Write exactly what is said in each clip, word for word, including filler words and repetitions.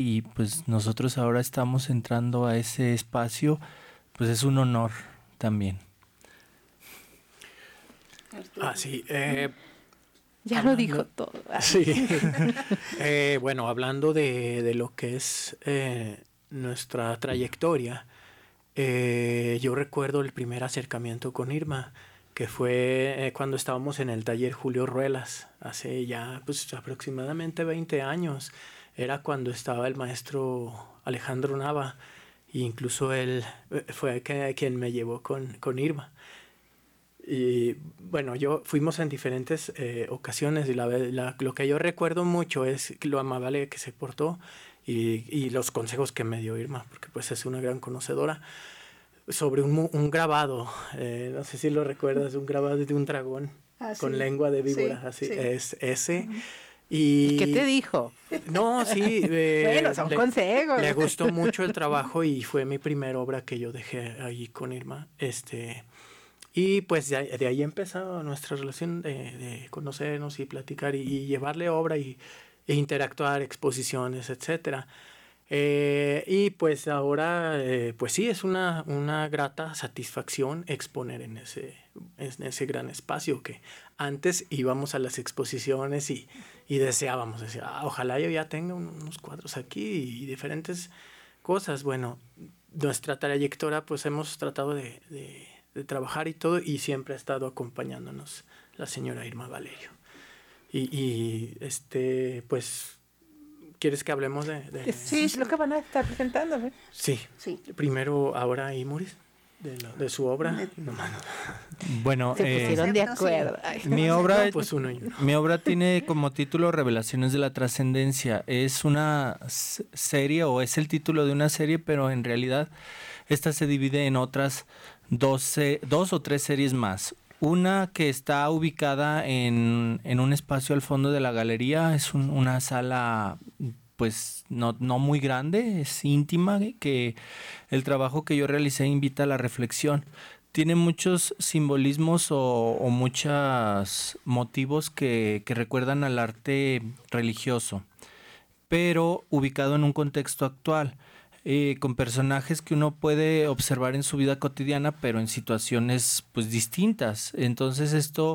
y pues nosotros ahora estamos entrando a ese espacio, pues es un honor también. Ah, sí. Eh, ya hablando, lo dijo todo. Sí. eh, bueno, hablando de, de lo que es eh, nuestra trayectoria, eh, yo recuerdo el primer acercamiento con Irma, que fue eh, cuando estábamos en el taller Julio Ruelas, hace ya pues aproximadamente veinte años. Era cuando estaba el maestro Alejandro Nava, e incluso él fue que, quien me llevó con, con Irma. Y bueno, yo fuimos en diferentes eh, ocasiones y la, la, lo que yo recuerdo mucho es lo amable que se portó y, y los consejos que me dio Irma, porque pues es una gran conocedora, sobre un, un grabado, eh, no sé si lo recuerdas, un grabado de un dragón ah, con sí. lengua de víbora, sí, así sí. Es ese. Uh-huh. Y ¿qué te dijo? No, sí. Eh, bueno, son le, consejos. Le gustó mucho el trabajo y fue mi primera obra que yo dejé ahí con Irma. Este... Y pues de, de ahí empezó nuestra relación de, de conocernos y platicar y, y llevarle obra y, e interactuar, exposiciones, etcétera. Eh, y pues ahora, eh, pues sí, es una, una grata satisfacción exponer en ese, en ese gran espacio que antes íbamos a las exposiciones y, y deseábamos, decir, ah, ojalá yo ya tenga unos cuadros aquí y diferentes cosas. Bueno, nuestra trayectoria pues hemos tratado de... de de trabajar y todo, y siempre ha estado acompañándonos la señora Irma Valerio. Y, y este, pues, ¿quieres que hablemos de...? de sí, es lo que van a estar presentando, ¿eh? Sí. sí. Primero, ahora Imuris, de, la, de su obra. No, no. Bueno, se pusieron eh, de acuerdo. Sí. Mi obra, no, pues uno y uno. Mi obra tiene como título Revelaciones de la Trascendencia. Es una serie, o es el título de una serie, pero en realidad esta se divide en otras doce, dos o tres series más. Una que está ubicada en, en un espacio al fondo de la galería, es un, una sala pues no, no muy grande, es íntima, que el trabajo que yo realicé invita a la reflexión. Tiene muchos simbolismos o, o muchos motivos que, que recuerdan al arte religioso, pero ubicado en un contexto actual. Eh, con personajes que uno puede observar en su vida cotidiana, pero en situaciones pues distintas. Entonces esto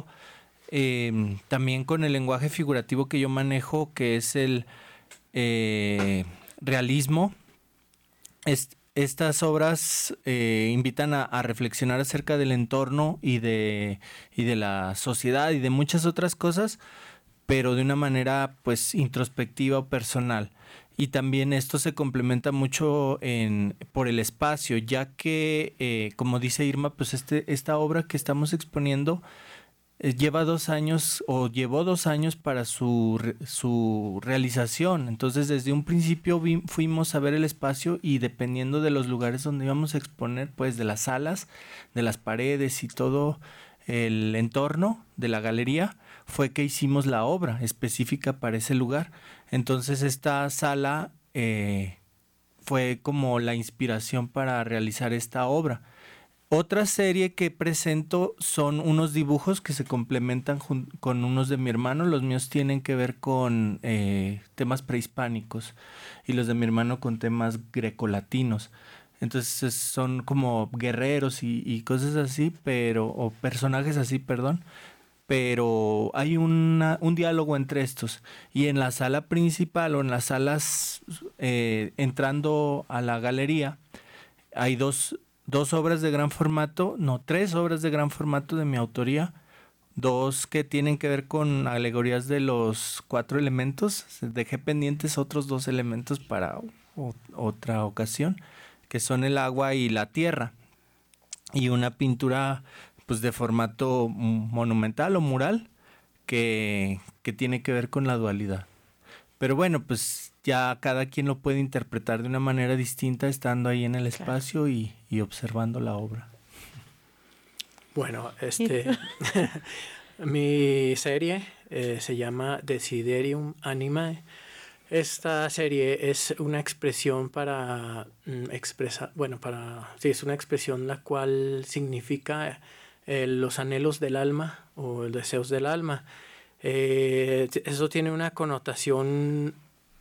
eh, también con el lenguaje figurativo que yo manejo, que es el eh, realismo, es, estas obras eh, invitan a, a reflexionar acerca del entorno y de, y de la sociedad y de muchas otras cosas, pero de una manera pues introspectiva o personal. Y también esto se complementa mucho en, por el espacio, ya que, eh, como dice Irma, pues este, esta obra que estamos exponiendo eh, lleva dos años o llevó dos años para su, su realización. Entonces, desde un principio vi, fuimos a ver el espacio y dependiendo de los lugares donde íbamos a exponer, pues de las salas, de las paredes y todo el entorno de la galería, fue que hicimos la obra específica para ese lugar. Entonces esta sala eh, fue como la inspiración para realizar esta obra. Otra serie que presento son unos dibujos que se complementan jun- con unos de mi hermano. Los míos tienen que ver con eh, temas prehispánicos y los de mi hermano con temas grecolatinos. Entonces son como guerreros y, y cosas así, pero o personajes así, perdón. Pero hay una, un diálogo entre estos. Y en la sala principal o en las salas eh, entrando a la galería hay dos, dos obras de gran formato, no, tres obras de gran formato de mi autoría. Dos que tienen que ver con alegorías de los cuatro elementos. Dejé pendientes otros dos elementos para o, otra ocasión, que son el agua y la tierra. Y una pintura pues de formato monumental o mural que, que tiene que ver con la dualidad. Pero bueno, pues ya cada quien lo puede interpretar de una manera distinta estando ahí en el espacio claro. y, y observando la obra. Bueno, este mi serie eh, se llama Desiderium Animae. Esta serie es una expresión para mm, expresar, bueno, para sí, es una expresión la cual significa eh, los anhelos del alma o los deseos del alma. Eh, eso tiene una connotación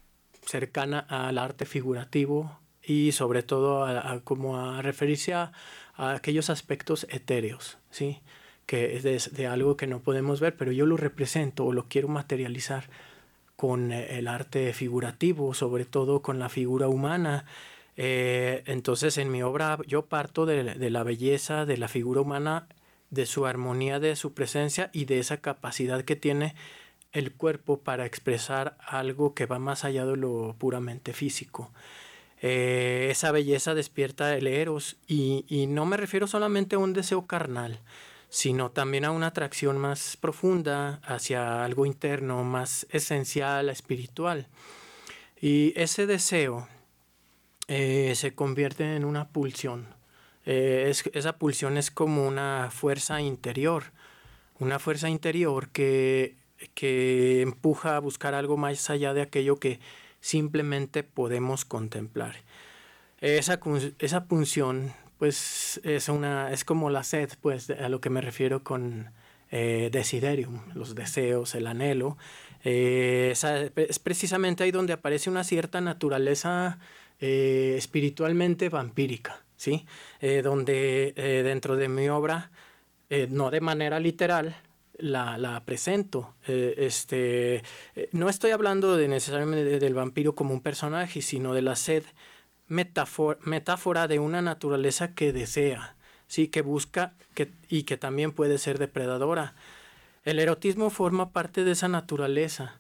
cercana al arte figurativo y sobre todo a, a como a referirse a, a aquellos aspectos etéreos, ¿sí? Que es de, de algo que no podemos ver, pero yo lo represento o lo quiero materializar con el arte figurativo, sobre todo con la figura humana. Eh, entonces en mi obra yo parto de, de la belleza de la figura humana, de su armonía, de su presencia y de esa capacidad que tiene el cuerpo para expresar algo que va más allá de lo puramente físico. Eh, esa belleza despierta el eros y, y no me refiero solamente a un deseo carnal, sino también a una atracción más profunda hacia algo interno, más esencial, espiritual. Y ese deseo eh, se convierte en una pulsión. Eh, es, esa pulsión es como una fuerza interior, una fuerza interior que, que empuja a buscar algo más allá de aquello que simplemente podemos contemplar. Esa, esa pulsión pues es una es como la sed, pues a lo que me refiero con eh, desiderium, los deseos, el anhelo. Eh, esa, es precisamente ahí donde aparece una cierta naturaleza eh, espiritualmente vampírica, ¿sí? Eh, donde eh, dentro de mi obra, eh, no de manera literal, la, la presento. Eh, este, eh, no estoy hablando de necesariamente de, del vampiro como un personaje, sino de la sed Metáfora, metáfora de una naturaleza que desea, ¿sí? Que busca que, y que también puede ser depredadora. El erotismo forma parte de esa naturaleza.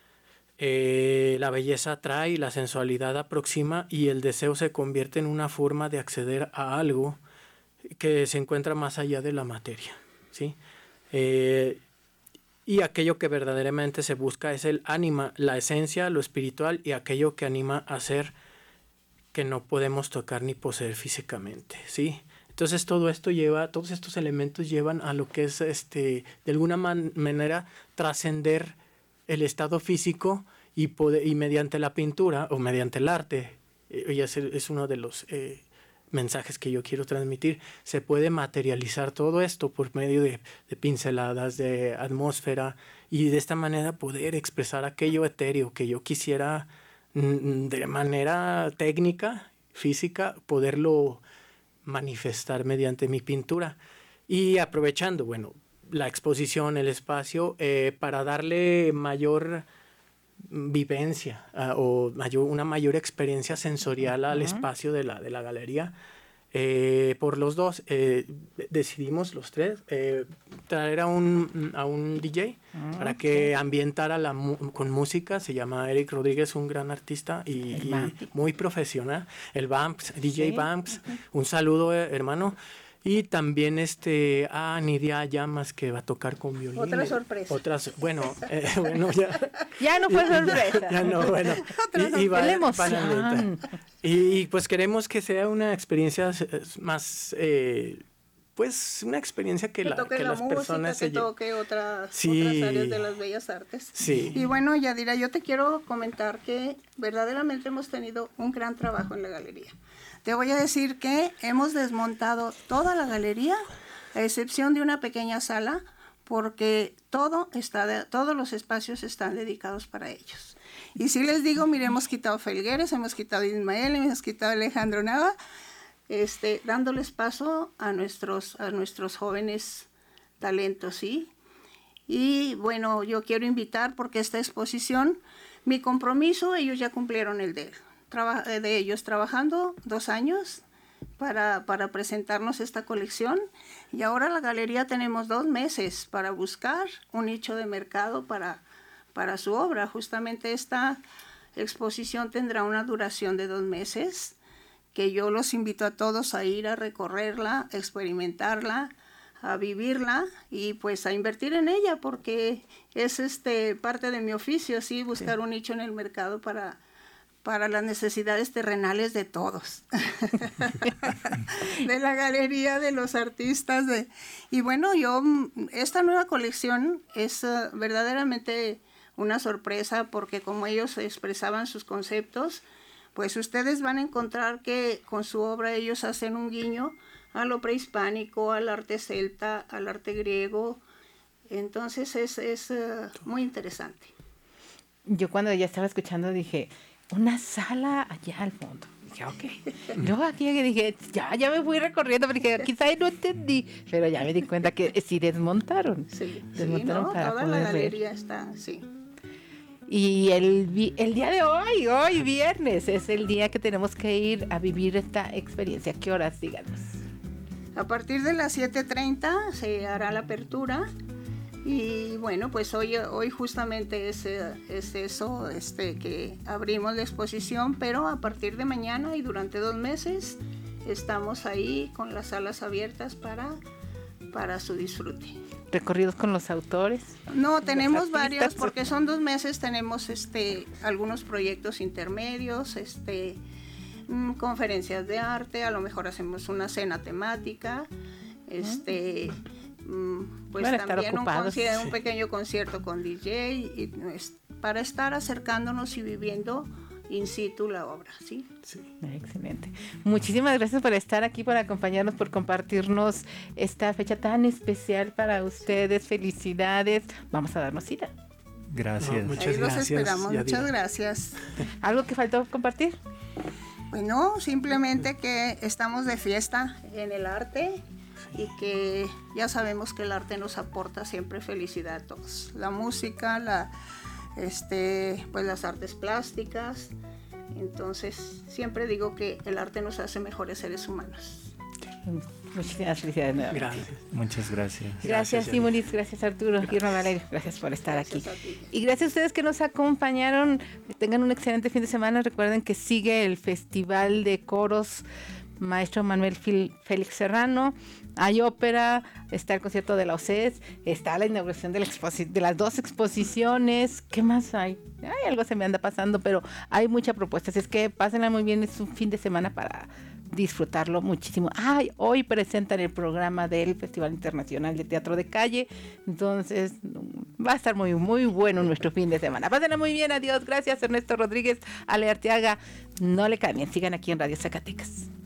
Eh, la belleza atrae, la sensualidad aproxima y el deseo se convierte en una forma de acceder a algo que se encuentra más allá de la materia, ¿sí? Eh, y aquello que verdaderamente se busca es el ánima, la esencia, lo espiritual y aquello que anima a ser que no podemos tocar ni poseer físicamente, ¿sí? Entonces todo esto lleva, todos estos elementos llevan a lo que es, este, de alguna man- manera, trascender el estado físico y, poder, y mediante la pintura o mediante el arte, eh, y es, es uno de los eh, mensajes que yo quiero transmitir, se puede materializar todo esto por medio de, de pinceladas, de atmósfera, y de esta manera poder expresar aquello etéreo que yo quisiera de manera técnica, física, poderlo manifestar mediante mi pintura. Y aprovechando, bueno, la exposición, el espacio, eh, para darle mayor vivencia uh, o mayor, una mayor experiencia sensorial al uh-huh. espacio de la, de la galería. Eh, por los dos eh, decidimos los tres eh, traer a un, a un D J uh-huh. para que ambientara la con música. Se llama Eric Rodríguez, un gran artista y, y muy profesional. El Bamps, D J ¿sí? Bamps, uh-huh. un saludo eh, hermano. Y también este a Nidia Llamas, que va a tocar con violín. Otra sorpresa. Otras, bueno, eh, bueno ya. Ya no fue sorpresa. Ya, ya no, bueno. y, y, va, emoción. Y, y pues queremos que sea una experiencia más, eh, pues una experiencia que, que la, toque que la las música, personas que se toque otras, sí. otras áreas de las bellas artes. Sí. Y bueno, Yadira, yo te quiero comentar que verdaderamente hemos tenido un gran trabajo en la galería. Te voy a decir que hemos desmontado toda la galería, a excepción de una pequeña sala, porque todo está de, todos los espacios están dedicados para ellos. Y si les digo, mire, hemos quitado Felgueres, hemos quitado Ismael, hemos quitado Alejandro Nava, este, dándoles paso a nuestros, a nuestros jóvenes talentos, ¿sí? Y bueno, yo quiero invitar, porque esta exposición, mi compromiso, ellos ya cumplieron el de, de ellos, trabajando dos años para, para presentarnos esta colección, y ahora la galería tenemos dos meses para buscar un nicho de mercado para, para su obra. Justamente esta exposición tendrá una duración de dos meses, que yo los invito a todos a ir a recorrerla, a experimentarla, a vivirla y pues a invertir en ella, porque es este parte de mi oficio, sí, buscar sí. un nicho en el mercado para, para las necesidades terrenales de todos, de la galería, de los artistas. De, y bueno, yo, esta nueva colección es uh, verdaderamente una sorpresa, porque como ellos expresaban sus conceptos, pues ustedes van a encontrar que con su obra ellos hacen un guiño a lo prehispánico, al arte celta, al arte griego. Entonces es, es uh, muy interesante. Yo cuando ya estaba escuchando dije, una sala allá al fondo. Dije, ok. Luego aquí dije, ya, ya me fui recorriendo, porque quizá no entendí, pero ya me di cuenta que sí desmontaron. Sí, desmontaron sí, ¿no? para Toda poder la ver. galería está, sí. Y el, el día de hoy, hoy viernes, es el día que tenemos que ir a vivir esta experiencia. ¿Qué horas? Díganos. A partir de las siete treinta se hará la apertura. Y bueno, pues hoy, hoy justamente es, es eso, este, que abrimos la exposición, pero a partir de mañana y durante dos meses estamos ahí con las salas abiertas para, para su disfrute. ¿Recorridos con los autores? No, tenemos artistas. varios, porque son dos meses, tenemos este, algunos proyectos intermedios, este, mm, conferencias de arte, a lo mejor hacemos una cena temática, este... pues Van a estar también un, ocupados. conci- un pequeño concierto con D J y, pues, para estar acercándonos y viviendo in situ la obra, ¿sí? Sí. Excelente. Muchísimas gracias por estar aquí, por acompañarnos, por compartirnos esta fecha tan especial para ustedes. Felicidades. Vamos a darnos cita. Gracias. No, muchas Ahí los gracias, esperamos, Yadira. muchas gracias. ¿Algo que faltó compartir? Bueno, simplemente que estamos de fiesta en el arte y que ya sabemos que el arte nos aporta siempre felicidad a todos. La música, la, este, pues las artes plásticas. Entonces, siempre digo que el arte nos hace mejores seres humanos. Muchísimas felicidades nuevamente. Gracias. Muchas gracias. Gracias, Gracias, Simonis, gracias Arturo, Irma Valerio, gracias por estar Gracias aquí. a ti. Y gracias a ustedes que nos acompañaron. Que tengan un excelente fin de semana. Recuerden que sigue el Festival de Coros Maestro Manuel Fil- Félix Serrano. Hay ópera, está el concierto de la O C E S, está la inauguración de, la exposi- de las dos exposiciones. ¿Qué más hay? Ay, algo se me anda pasando, pero hay mucha propuesta. Así es que pásenla muy bien, es un fin de semana para disfrutarlo muchísimo. Ay, hoy presentan el programa del Festival Internacional de Teatro de Calle, entonces va a estar muy, muy bueno nuestro fin de semana. Pásenla muy bien, adiós, gracias Ernesto Rodríguez, Ale Arteaga, no le cambien, sigan aquí en Radio Zacatecas.